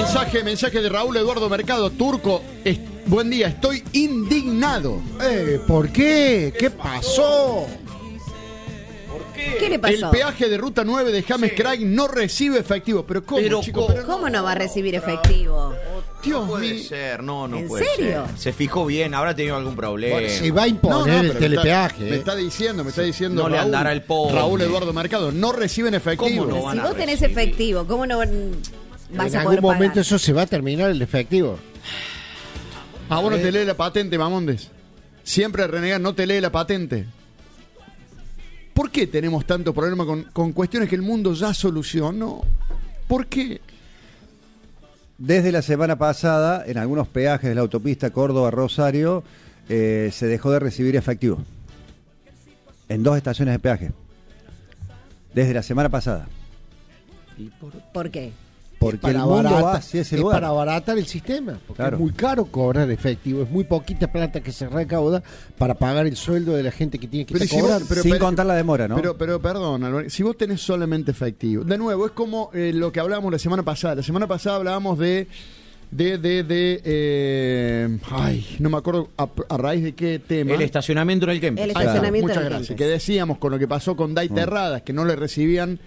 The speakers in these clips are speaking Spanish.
Mensaje de Raúl Eduardo Mercado. Turco, buen día, estoy indignado. ¿Por qué? ¿Qué pasó? ¿Qué le pasó? El peaje de Ruta 9 de James Craig no recibe efectivo. ¿Pero cómo, chico? ¿Cómo no va a recibir efectivo? Dios No puede mío. ser, no ¿En puede serio? ser. Se fijó bien, habrá tenido algún problema. Bueno, se va a imponer el pero telepeaje. Me está diciendo No Raúl, le andará el pobre. Raúl Eduardo Mercado, no reciben efectivo. ¿Cómo no van Si a vos tenés recibir? efectivo, ¿cómo no vas En a algún poder momento pagar? eso se va a terminar el efectivo. Ah, vos no te lee la patente, Mamondes. Siempre renegar, no te lee la patente. ¿Por qué tenemos tanto problema con cuestiones que el mundo ya solucionó? ¿Por qué? Desde la semana pasada, en algunos peajes de la autopista Córdoba-Rosario, se dejó de recibir efectivo. En 2 estaciones de peaje. Desde la semana pasada. ¿Por qué? Porque el mundo va hacia ese lugar. para abaratar el sistema. Porque Claro. es muy caro cobrar efectivo. Es muy poquita plata que se recauda para pagar el sueldo de la gente que tiene que Pero estar si vos- cobrando. Sin contar la demora, ¿no? Pero perdón, Albert, si vos tenés solamente efectivo, de nuevo, es como lo que hablábamos la semana pasada. La semana pasada hablábamos no me acuerdo a raíz de qué tema. El estacionamiento en el Kempes. El Ahí está, estacionamiento muchas del gracias. Kempes. Que decíamos con lo que pasó con Day Terradas, que no le recibían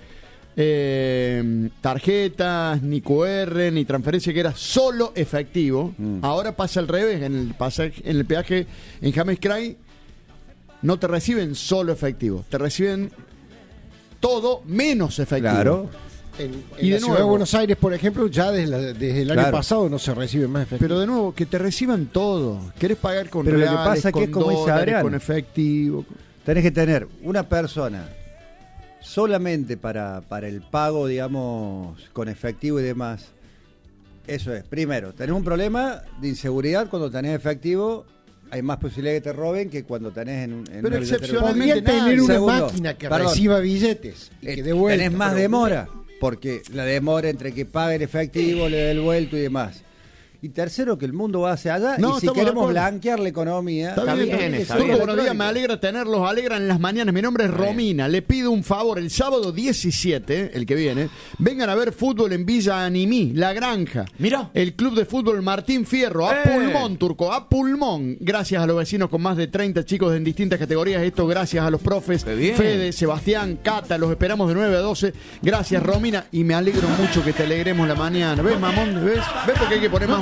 tarjetas, ni QR, ni transferencia, que era solo efectivo. Ahora pasa al revés, en el peaje en James Craig no te reciben solo efectivo, te reciben todo menos efectivo. Claro. Y la de ciudad nuevo- de Buenos Aires, por ejemplo, ya desde el año Claro. pasado no se recibe más efectivo. Pero de nuevo, que te reciban todo. ¿Querés pagar con Pero lo que reales, pasa con que es como dice dólares, Adrián. con efectivo? Tenés que tener una persona solamente para el pago, digamos, con efectivo y demás. Eso es. Primero, tenés un problema de inseguridad cuando tenés efectivo. Hay más posibilidad que te roben que cuando tenés en Pero una billetera. excepcionalmente Podría tener nadie. una Segundo, máquina que perdón. reciba billetes y que dé vuelta. Tenés más pero- demora, porque la demora entre que pague el efectivo, le dé el vuelto y demás. Y tercero, que el mundo va hacia allá. No, y si estamos de queremos acuerdo. blanquear la economía, Está bien, bien, está Turco, bien. buenos días, me alegra tenerlos, alegran las mañanas. Mi nombre es Romina, le pido un favor, el sábado 17, el que viene, vengan a ver fútbol en Villa Animí, La Granja. Mira. El club de fútbol Martín Fierro, a pulmón, Turco, a pulmón. Gracias a los vecinos con más de 30 chicos en distintas categorías, esto gracias a los profes Qué bien. Fede, Sebastián, Cata, los esperamos de 9 a 12. Gracias, Romina, y me alegro mucho que te alegremos la mañana. ¿Ves, mamón? ¿Ves? ¿Ves por qué hay que poner más